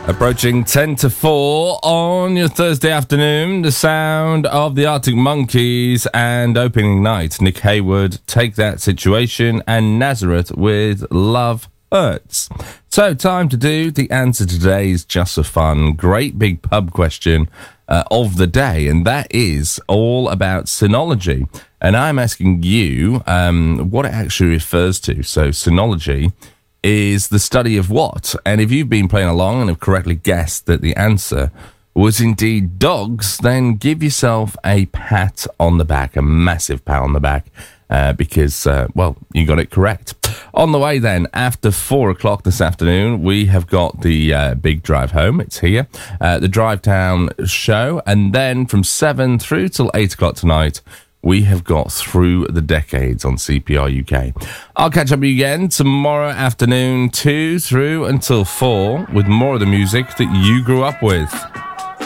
Approaching 10 to 4 on your Thursday afternoon, the sound of the Arctic Monkeys and opening night, Nick Hayward, Take That Situation, and Nazareth with Love Hurts. So, time to do the answer to today's Just for Fun great big pub question of the day, and that is all about sinology. And I'm asking you what it actually refers to. So, sinology is the study of what? And if you've been playing along and have correctly guessed that the answer was indeed dogs, then give yourself a pat on the back, a massive pat on the back, because, well, you got it correct. On the way then, after 4 o'clock this afternoon, we have got the big drive home. It's here, the Drive Town show. And then from 7 through till 8 o'clock tonight, we have got Through the Decades on CPR UK. I'll catch up with you again tomorrow afternoon, 2 through until 4, with more of the music that you grew up with.